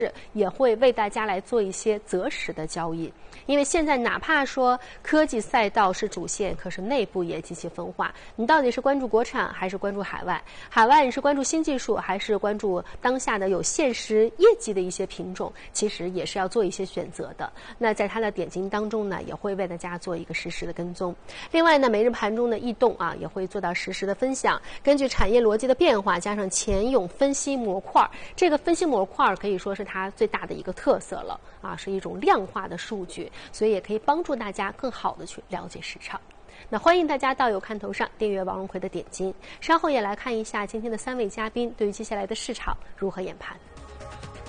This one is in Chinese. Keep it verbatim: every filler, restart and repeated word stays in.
也会为大家来做一些择时的交易。因为现在哪怕说科技赛道是主线，可是内部也极其分化。你到底是关注国产还是关注海外？海外你是关注新技术还是关注当下的有现实业绩的一些品种？其实也是要做一些选择的。那在它的点金当中呢，也会为大家做一个实时的跟踪。另外呢，每日盘中的异动啊，也会做到实时的分享。根据产业逻辑的变化，加上钱涌分析模块，这个分析模块可以说是它最大的一个特色了啊，是一种量化的数据，所以也可以帮助大家更好的去了解市场。那欢迎大家到有看头上订阅王荣奎的点金，稍后也来看一下今天的三位嘉宾对于接下来的市场如何研判。